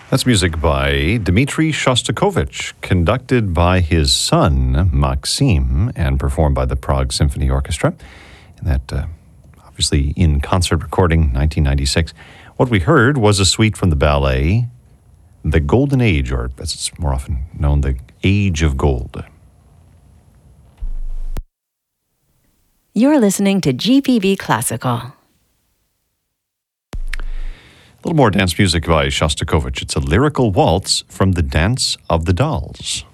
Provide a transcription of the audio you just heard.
That's music by Dmitri Shostakovich, conducted by his son, Maxim, and performed by the Prague Symphony Orchestra. And that, obviously, in concert recording, 1996. What we heard was a suite from the ballet, The Golden Age, or as it's more often known, The Age of Gold. You're listening to GPB Classical. A little more dance music by Shostakovich. It's a lyrical waltz from The Dance of the Dolls.